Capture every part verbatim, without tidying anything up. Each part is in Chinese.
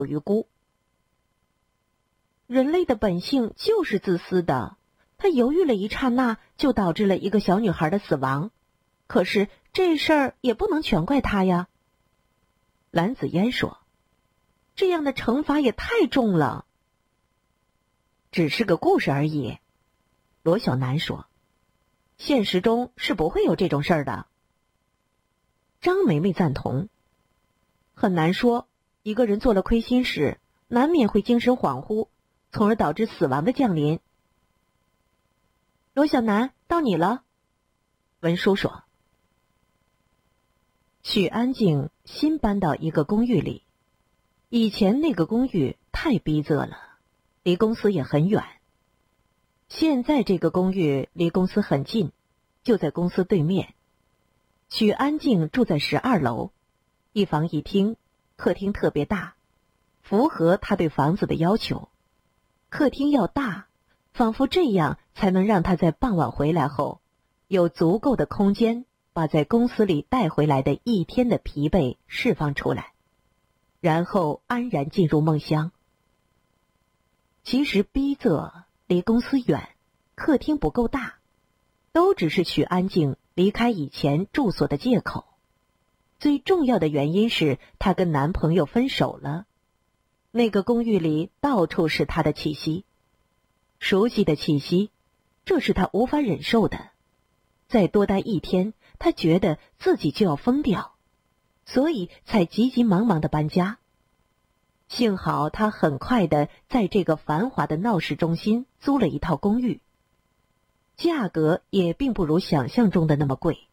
于辜。人类的本性就是自私的，他犹豫了一刹那，就导致了一个小女孩的死亡。可是这事儿也不能全怪他呀。蓝子嫣说，这样的惩罚也太重了。只是个故事而已。罗小楠说，现实中是不会有这种事儿的。张梅梅赞同，很难说，一个人做了亏心事，难免会精神恍惚，从而导致死亡的降临。罗小楠，到你了。文书说，许安静新搬到一个公寓里，以前那个公寓太逼仄了，离公司也很远。现在这个公寓离公司很近，就在公司对面。许安静住在十二楼，一房一厅，客厅特别大，符合她对房子的要求。客厅要大，仿佛这样才能让她在傍晚回来后，有足够的空间把在公司里带回来的一天的疲惫释放出来，然后安然进入梦乡。其实逼仄、离公司远、客厅不够大，都只是许安静离开以前住所的借口。最重要的原因是她跟男朋友分手了。那个公寓里到处是她的气息，熟悉的气息，这是她无法忍受的。再多待一天，她觉得自己就要疯掉，所以才急急忙忙的搬家。幸好她很快的在这个繁华的闹市中心租了一套公寓，价格也并不如想象中的那么贵。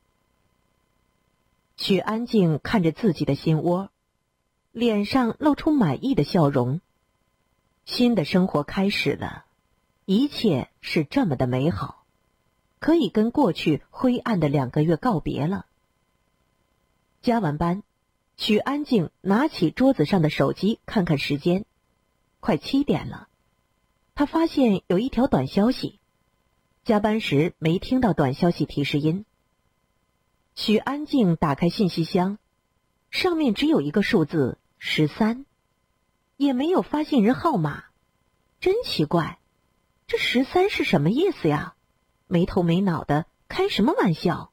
许安静看着自己的心窝，脸上露出满意的笑容。新的生活开始了，一切是这么的美好，可以跟过去灰暗的两个月告别了。加完班，许安静拿起桌子上的手机看看时间，快七点了。她发现有一条短消息，加班时没听到短消息提示音。许安静打开信息箱，上面只有一个数字十三，也没有发信人号码。真奇怪，这十三是什么意思呀？没头没脑的，开什么玩笑？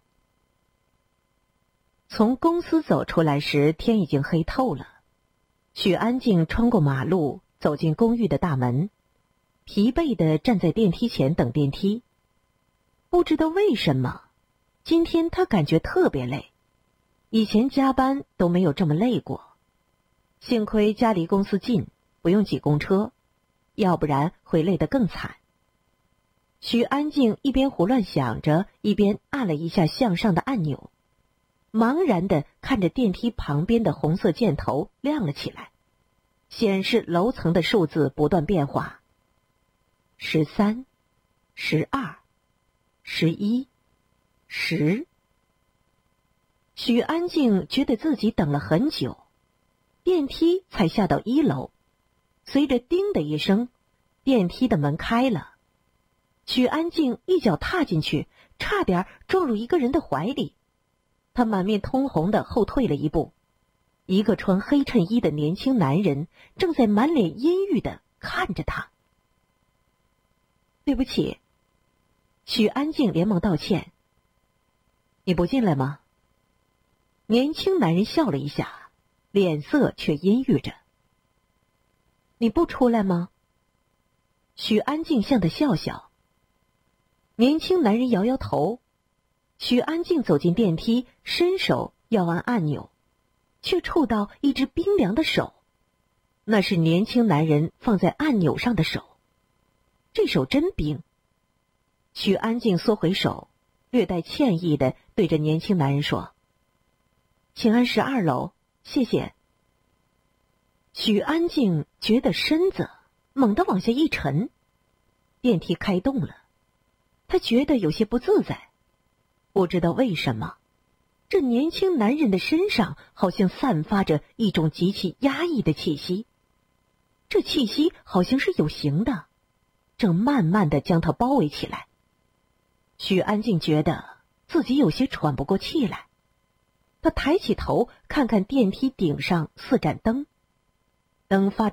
从公司走出来时，天已经黑透了。许安静穿过马路，走进公寓的大门，疲惫地站在电梯前等电梯。不知道为什么，今天她感觉特别累，以前加班都没有这么累过。幸亏家离公司近，不用挤公车，要不然会累得更惨。许安静一边胡乱想着，一边按了一下向上的按钮，茫然地看着电梯旁边的红色箭头亮了起来，显示楼层的数字不断变化。十三、十二、十一、十。许安静觉得自己等了很久，电梯才下到一楼。随着叮的一声，电梯的门开了。许安静一脚踏进去，差点撞入一个人的怀里。他满面通红的后退了一步。一个穿黑衬衣的年轻男人正在满脸阴郁的看着他。对不起。许安静连忙道歉。你不进来吗？年轻男人笑了一下，脸色却阴郁着。你不出来吗？许安静向他笑笑。年轻男人摇摇头。许安静走进电梯，伸手要按按钮，却触到一只冰凉的手。那是年轻男人放在按钮上的手。这手真冰。许安静缩回手，略带歉意地对着年轻男人说：请按十二楼，谢谢。许安静觉得身子猛地往下一沉，电梯开动了，她觉得有些不自在。不知道为什么，这年轻男人的身上好像散发着一种极其压抑的气息，这气息好像是有形的，正慢慢地将他包围起来。许安静觉得自己有些喘不过气来，他抬起头看看电梯顶上四盏灯，灯发